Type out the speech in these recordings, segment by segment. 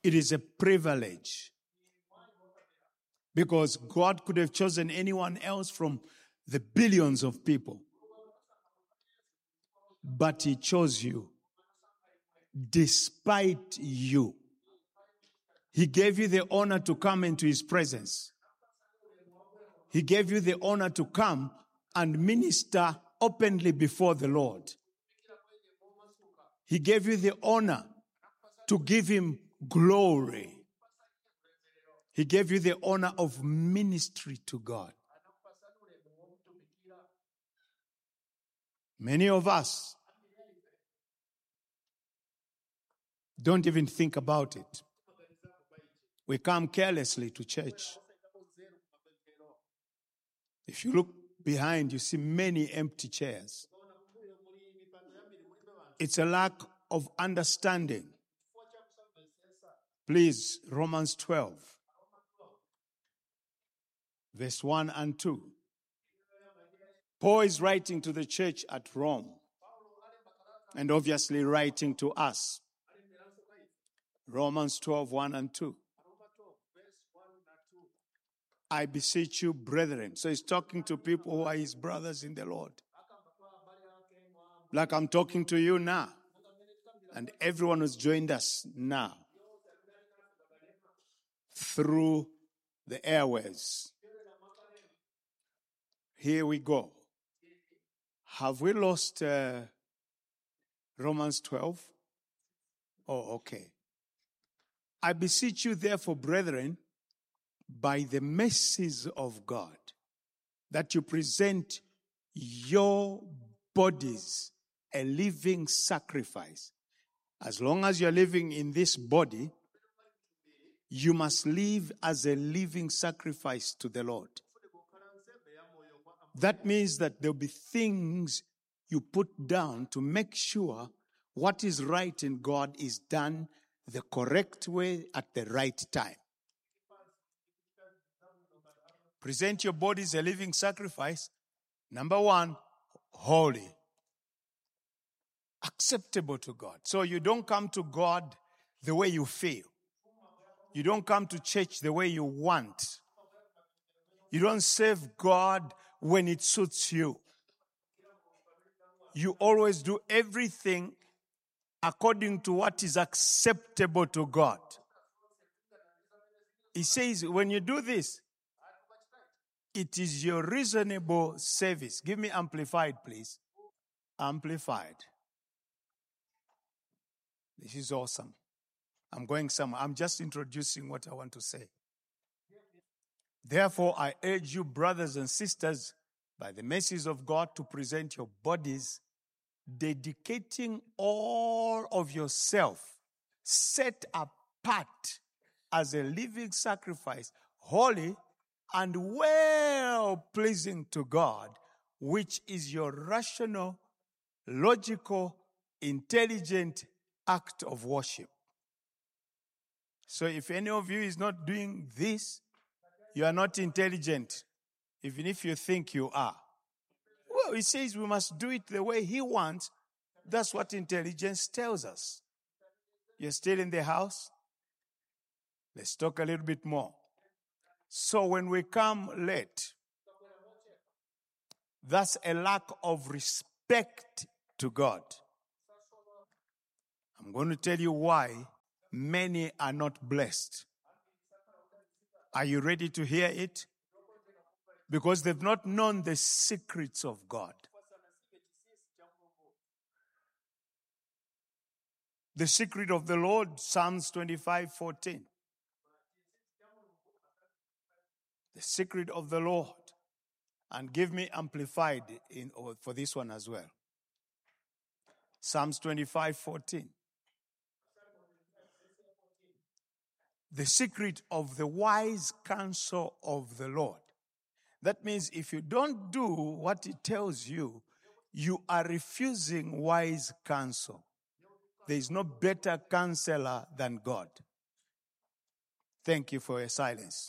It is a privilege. Because God could have chosen anyone else from the billions of people. But He chose you. Despite you. He gave you the honor to come into His presence. He gave you the honor to come and minister openly before the Lord. He gave you the honor to give Him glory. He gave you the honor of ministry to God. Many of us don't even think about it. We come carelessly to church. If you look behind, you see many empty chairs. It's a lack of understanding. Please, Romans 12, verse 1 and 2. Paul is writing to the church at Rome, and obviously writing to us. Romans 12, 1 and 2. I beseech you, brethren. So he's talking to people who are his brothers in the Lord. Like I'm talking to you now. And everyone who's joined us now. Through the airways. Here we go. Have we lost Romans 12? Oh, okay. I beseech you, therefore, brethren, by the mercies of God, that you present your bodies a living sacrifice. As long as you're living in this body, you must live as a living sacrifice to the Lord. That means that there'll be things you put down to make sure what is right in God is done the correct way at the right time. Present your bodies a living sacrifice. Number one, holy. Acceptable to God. So you don't come to God the way you feel. You don't come to church the way you want. You don't serve God when it suits you. You always do everything according to what is acceptable to God. He says, when you do this, it is your reasonable service. Give me amplified, please. Amplified. This is awesome. I'm going somewhere. I'm just introducing what I want to say. Therefore, I urge you, brothers and sisters, by the mercies of God, to present your bodies, dedicating all of yourself, set apart as a living sacrifice, holy and well-pleasing to God, which is your rational, logical, intelligent act of worship. So if any of you is not doing this, you are not intelligent, even if you think you are. Well, he says we must do it the way he wants. That's what intelligence tells us. You're still in the house? Let's talk a little bit more. So when we come late, that's a lack of respect to God. I'm going to tell you why many are not blessed. Are you ready to hear it? Because they've not known the secrets of God. The secret of the Lord, Psalms 25:14. The secret of the Lord. And give me amplified for this one as well. Psalms 25:14. The secret of the wise counsel of the Lord. That means if you don't do what it tells you, you are refusing wise counsel. There is no better counselor than God. Thank you for your silence.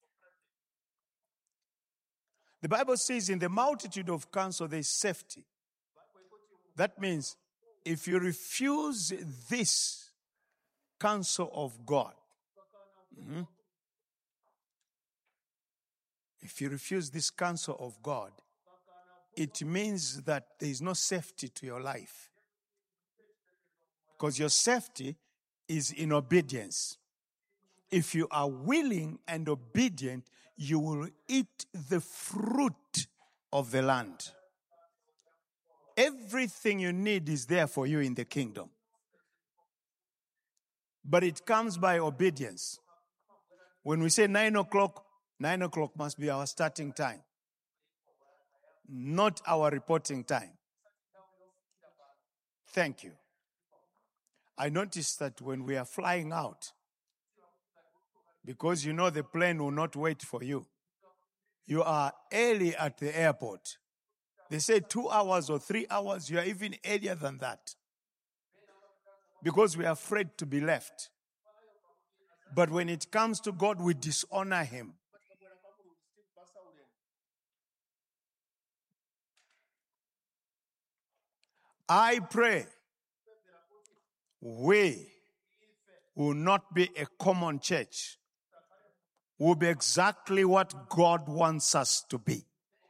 The Bible says in the multitude of counsel there is safety. That means if you refuse this counsel of God, If you refuse this counsel of God, it means that there is no safety to your life. Because your safety is in obedience. If you are willing and obedient, you will eat the fruit of the land. Everything you need is there for you in the kingdom. But it comes by obedience. When we say 9 o'clock, 9 o'clock must be our starting time, not our reporting time. Thank you. I noticed that when we are flying out, because you know the plane will not wait for you, you are early at the airport. They say 2 hours or 3 hours, you are even earlier than that. Because we are afraid to be left. But when it comes to God, we dishonor Him. I pray we will not be a common church. We'll be exactly what God wants us to be.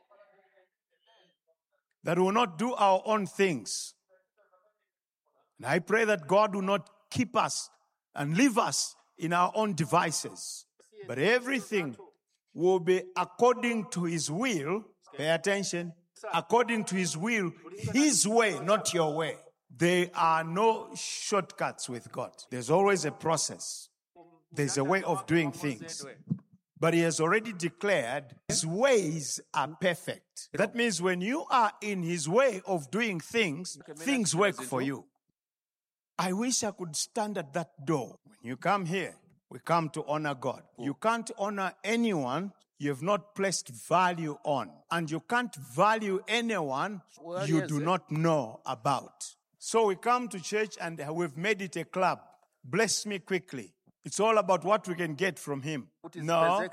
That we will not do our own things. And I pray that God will not keep us and leave us in our own devices. But everything will be according to His will. Pay attention. According to His will, His way, not your way. There are no shortcuts with God. There's always a process. There's a way of doing things. But He has already declared His ways are perfect. That means when you are in His way of doing things, things work for you. I wish I could stand at that door. When you come here, we come to honor God. You can't honor anyone you have not placed value on. And you can't value anyone you do not know about. So we come to church and we've made it a club. Bless me quickly. It's all about what we can get from Him. No.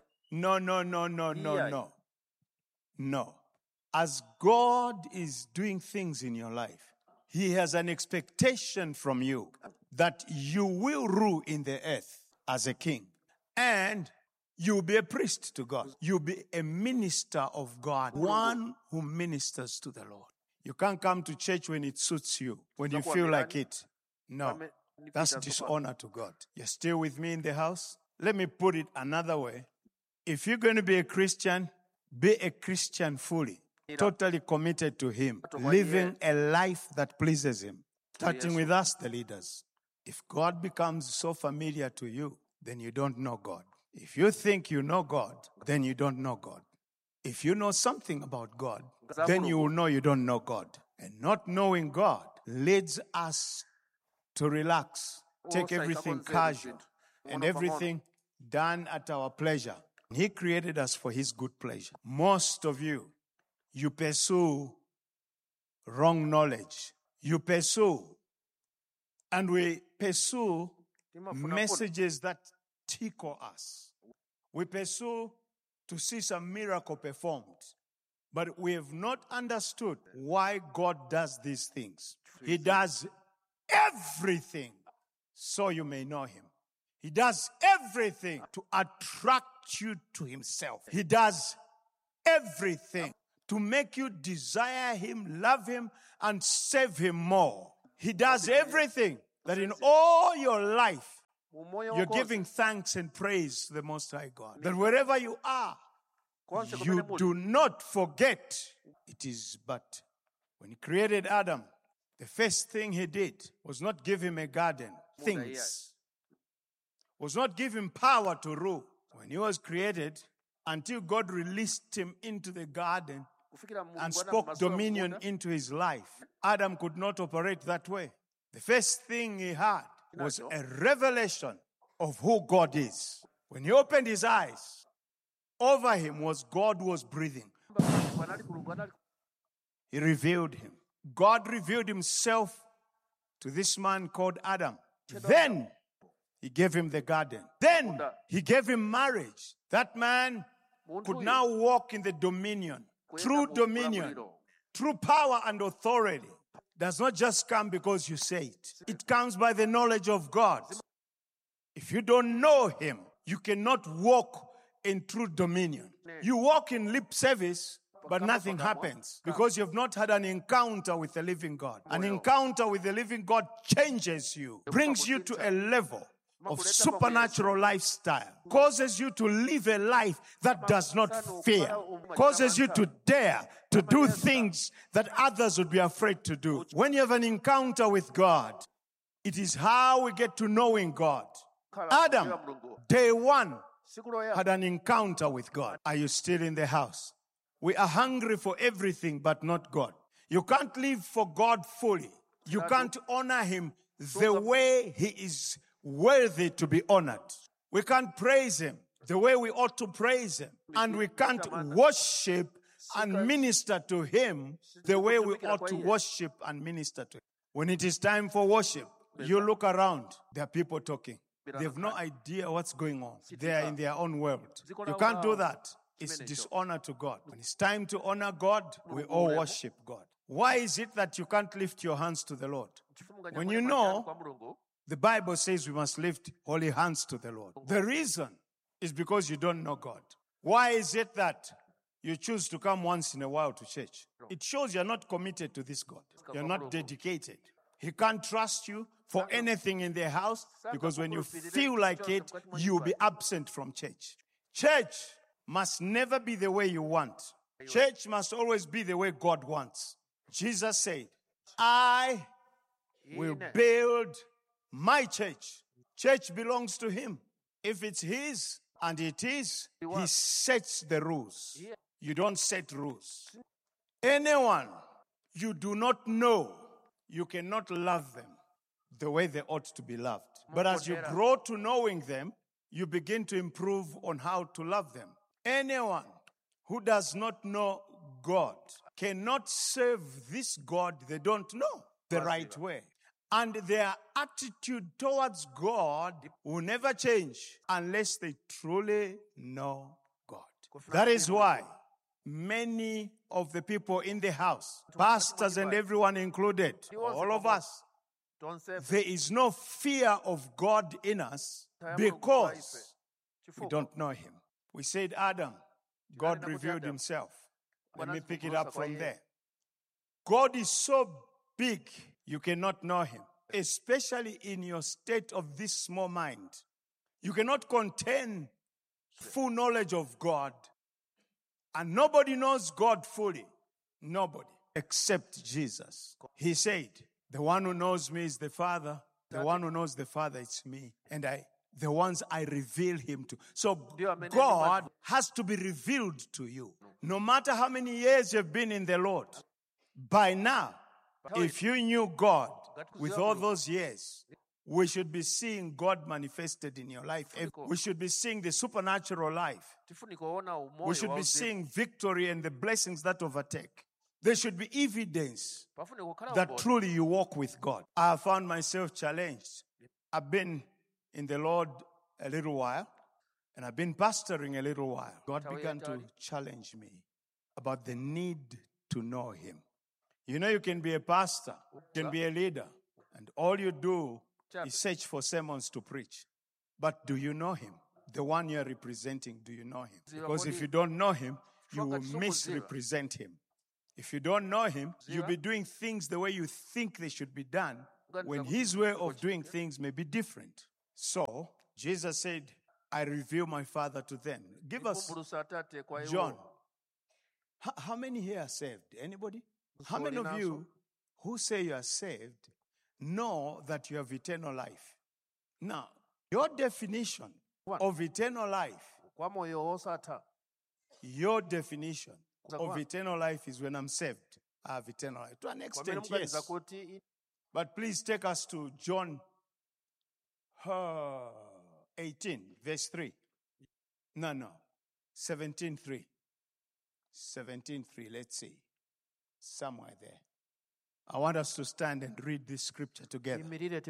As God is doing things in your life, He has an expectation from you that you will rule in the earth as a king. And you'll be a priest to God. You'll be a minister of God, one who ministers to the Lord. You can't come to church when it suits you, when you feel like it. No, that's dishonor to God. You're still with me in the house? Let me put it another way. If you're going to be a Christian fully, totally committed to Him, living a life that pleases Him, starting with us, the leaders. If God becomes so familiar to you, then you don't know God. If you think you know God, then you don't know God. If you know something about God, then you will know you don't know God. And not knowing God leads us to relax, take everything casual, and everything done at our pleasure. He created us for His good pleasure. Most of you pursue wrong knowledge. You pursue, and we pursue messages that tickle us. We pursue to see some miracle performed. But we have not understood why God does these things. He does everything so you may know Him. He does everything to attract you to Himself. He does everything to make you desire Him, love Him, and serve Him more. He does everything that in all your life, you're giving thanks and praise to the Most High God. That wherever you are, you do not forget. It is but when He created Adam, the first thing He did was not give him a garden, things. Was not give him power to rule. When he was created, until God released him into the garden and spoke dominion into his life, Adam could not operate that way. The first thing he had was a revelation of who God is. When he opened his eyes, over him was God was breathing. He revealed Him. God revealed Himself to this man called Adam. Then He gave him the garden. Then He gave him marriage. That man could now walk in the dominion. True dominion. True power and authority does not just come because you say it. It comes by the knowledge of God. If you don't know Him, you cannot walk in true dominion. You walk in lip service, but nothing happens because you have not had an encounter with the living God. An encounter with the living God changes you, brings you to a level of supernatural lifestyle, causes you to live a life that does not fear, causes you to dare to do things that others would be afraid to do. When you have an encounter with God, it is how we get to knowing God. Adam, day one, had an encounter with God. Are you still in the house? We are hungry for everything but not God. You can't live for God fully. You can't honor Him the way He is worthy to be honored. We can't praise Him the way we ought to praise Him. And we can't worship and minister to Him the way we ought to worship and minister to Him. When it is time for worship, you look around, there are people talking. They have no idea what's going on. They are in their own world. You can't do that. It's dishonor to God. When it's time to honor God, we all worship God. Why is it that you can't lift your hands to the Lord? When you know, the Bible says we must lift holy hands to the Lord. The reason is because you don't know God. Why is it that you choose to come once in a while to church? It shows you're not committed to this God. You're not dedicated. He can't trust you for anything in the house because when you feel like it, you'll be absent from church. Church must never be the way you want. Church must always be the way God wants. Jesus said, I will build my church. Church belongs to Him. If it's His, and it is, He sets the rules. You don't set rules. Anyone you do not know, you cannot love them the way they ought to be loved. But as you grow to knowing them, you begin to improve on how to love them. Anyone who does not know God cannot serve this God they don't know the right way. And their attitude towards God will never change unless they truly know God. That is why many of the people in the house, pastors and everyone included, all of us, there is no fear of God in us because we don't know Him. We said Adam, God revealed Himself. Let me pick it up from there. God is so big, you cannot know Him, especially in your state of this small mind. You cannot contain full knowledge of God, and nobody knows God fully. Nobody except Jesus. He said, the one who knows me is the Father. The one who knows the Father is me. And the ones I reveal Him to. So God has to be revealed to you. No matter how many years you've been in the Lord, by now, if you knew God with all those years, we should be seeing God manifested in your life. We should be seeing the supernatural life. We should be seeing victory and the blessings that overtake. There should be evidence that truly you walk with God. I have found myself challenged. I've been in the Lord a little while, and I've been pastoring a little while. God began to challenge me about the need to know Him. You know, you can be a pastor, you can be a leader, and all you do is search for sermons to preach. But do you know Him? The one you're representing, do you know Him? Because if you don't know Him, you will misrepresent Him. If you don't know Him, you'll be doing things the way you think they should be done, when His way of doing things may be different. So, Jesus said, I reveal my Father to them. Give us John. How many here are saved? Anybody? How many of you who say you are saved know that you have eternal life? Now, your definition of eternal life, your definition of eternal life is when I'm saved. I have eternal life. To an extent, yes. But please take us to John 18, verse 3. No. 17:3. 17:3, let's see. Somewhere there. I want us to stand and read this scripture together.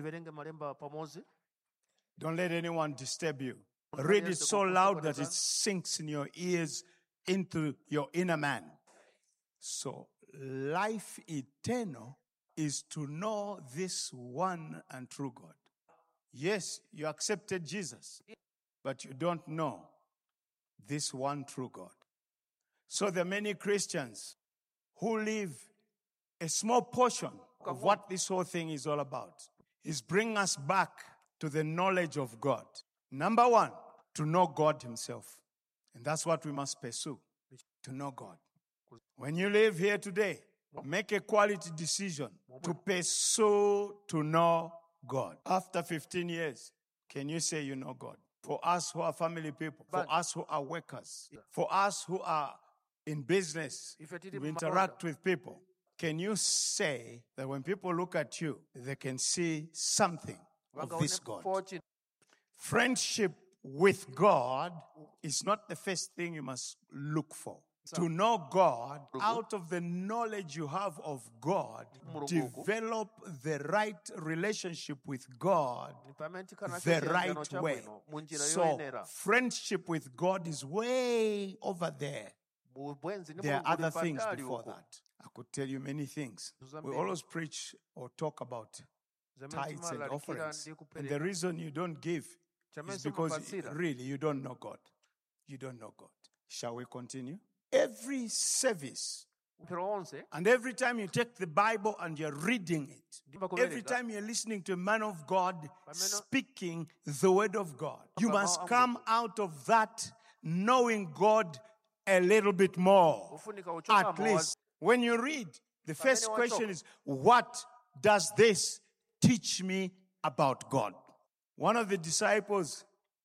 Don't let anyone disturb you. Read it so loud that it sinks in your ears, into your inner man. So, life eternal is to know this one and true God. Yes, you accepted Jesus. but you don't know this one true God. So there are many Christians who live a small portion of what this whole thing is all about. Is bring us back to the knowledge of God. Number one, to know God himself. And that's what we must pursue, to know God. When you live here today, make a quality decision to pursue to know God. After 15 years, can you say you know God? For us who are family people, for us who are workers, for us who are in business, we interact with people. Can you say that when people look at you, they can see something of this God? Friendship with God is not the first thing you must look for. To know God, out of the knowledge you have of God, develop the right relationship with God the right way. So, friendship with God is way over there. There are other things before that. I could tell you many things. We always preach or talk about tithes and offerings. And the reason you don't give is because really you don't know God. You don't know God. Shall we continue? Every service, and every time you take the Bible and you're reading it, every time you're listening to a man of God speaking the word of God, you must come out of that knowing God a little bit more. At least when you read, the first question is, what does this teach me about God? One of the disciples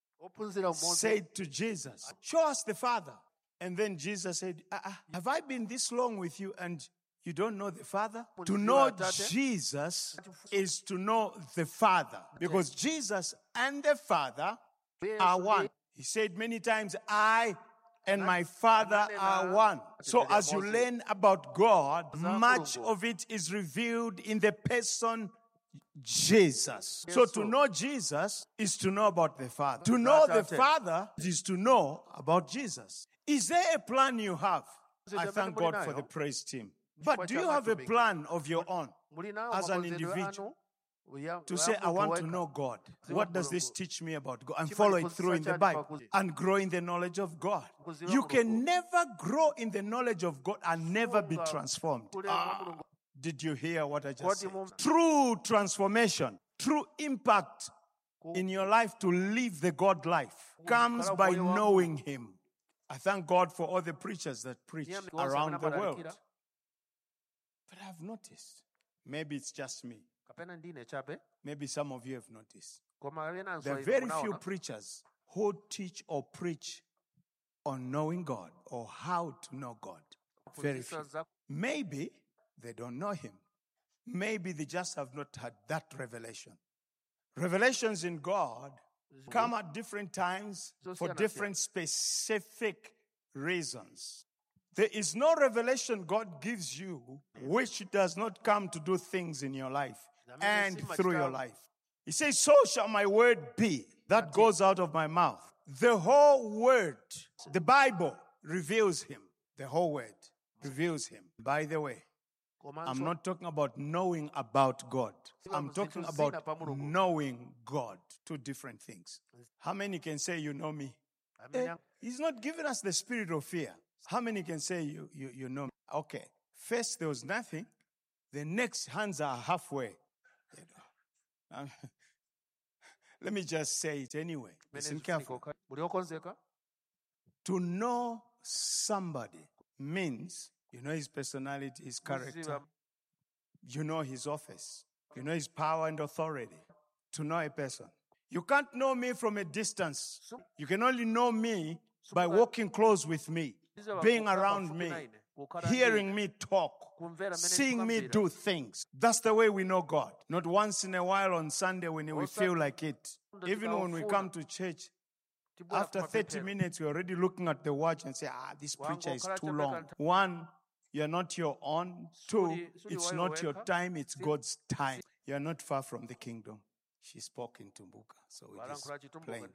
said to Jesus, show us the Father. And then Jesus said, have I been this long with you and you don't know the Father? To know Jesus is to know the Father. Because Jesus and the Father are one. He said many times, I and my Father are one. So as you learn about God, much of it is revealed in the person Jesus. So to know Jesus is to know about the Father. To know the Father is to know about Jesus. Is there a plan you have? I thank God for the praise team. But do you have a plan of your own as an individual? To say, I want to know God. What does this teach me about God? And follow it through in the Bible. And grow in the knowledge of God. You can never grow in the knowledge of God and never be transformed. Did you hear what I just said? True transformation, true impact in your life to live the God life comes by knowing Him. I thank God for all the preachers that preach around the world. But I've noticed, maybe it's just me. Maybe some of you have noticed. There are very few preachers who teach or preach on knowing God or how to know God. Very few. Maybe they don't know Him. Maybe they just have not had that revelation. Revelations in God come at different times for different specific reasons. There is no revelation God gives you which does not come to do things in your life and through your life. He says, so shall my word be that goes out of my mouth. The whole word, the Bible reveals Him. The whole word reveals Him. By the way, I'm not talking about knowing about God. I'm talking about knowing God. Two different things. How many can say you know me? He's not giving us the spirit of fear. How many can say you know me? Okay. First there was nothing. The next hands are halfway. Let me just say it anyway. Listen carefully. To know somebody means you know his personality, his character. You know his office. You know his power and authority. To know a person. You can't know me from a distance. You can only know me by walking close with me, being around me, hearing me talk, seeing me do things. That's the way we know God. Not once in a while on Sunday when we feel like it. Even when we come to church, after 30 minutes, we're already looking at the watch and say, this preacher is too long. One, you're not your own. Two, it's not your time, it's God's time. You're not far from the kingdom. She spoke in Tumbuka, so it is plain.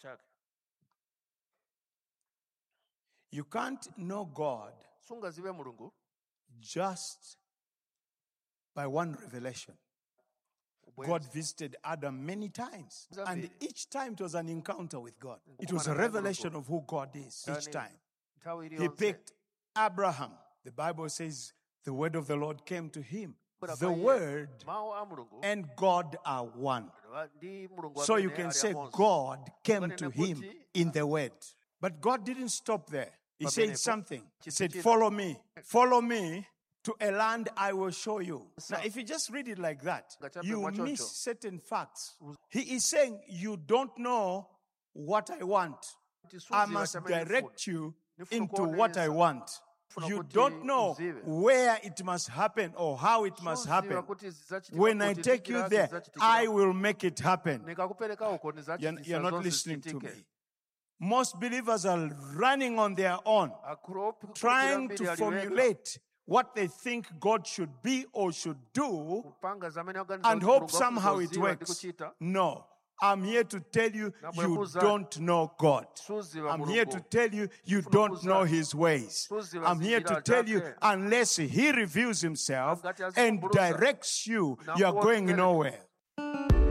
You can't know God just by one revelation. God visited Adam many times. And each time it was an encounter with God. It was a revelation of who God is each time. He picked Abraham. The Bible says the word of the Lord came to him. The word and God are one. So you can say God came to him in the word. But God didn't stop there. He said something. He said, follow me. Follow me to a land I will show you. Now, if you just read it like that, you miss certain facts. He is saying, you don't know what I want. I must direct you into what I want. You don't know where it must happen or how it must happen. When I take you there, I will make it happen. You're not listening to me. Most believers are running on their own, trying to formulate what they think God should be or should do and hope somehow it works. No. I'm here to tell you, you don't know God. I'm here to tell you, you don't know His ways. I'm here to tell you, unless He reveals Himself and directs you, you're going nowhere.